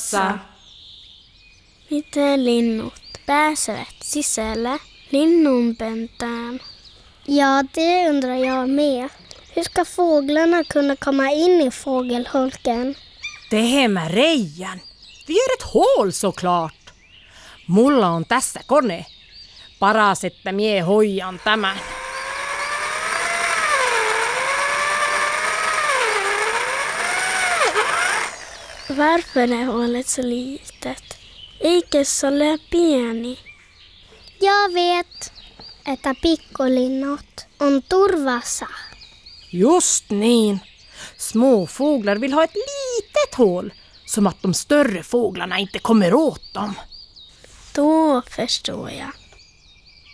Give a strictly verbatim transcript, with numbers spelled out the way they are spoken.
massa. Miten linnut pääsevät sisälle linnunpöntään? Ja, det undrar jag med. Hur ska fåglarna kunna komma in i fågelholken? Teemme reijän. Vi gör ett hål såklart. Mulla on tässä kone. Paras, että mie hoijan tämän. Varför är hålet så litet? Eikä se ole pieni. Jag vet, että pikkolinnut on turvassa. Just niin. Små fåglar vill ha ett litet hål, som att de större fåglarna inte kommer åt dem. Då förstår jag.